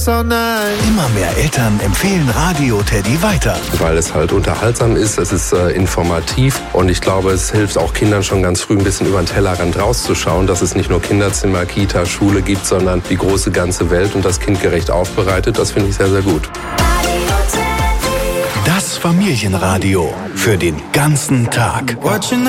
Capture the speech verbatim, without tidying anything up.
So nice. Immer mehr Eltern empfehlen Radio Teddy weiter. Weil es halt unterhaltsam ist, es ist äh, informativ und ich glaube, es hilft auch Kindern schon ganz früh ein bisschen über den Tellerrand rauszuschauen, dass es nicht nur Kinderzimmer, Kita, Schule gibt, sondern die große ganze Welt und das kindgerecht aufbereitet. Das finde ich sehr, sehr gut. Das Familienradio für den ganzen Tag.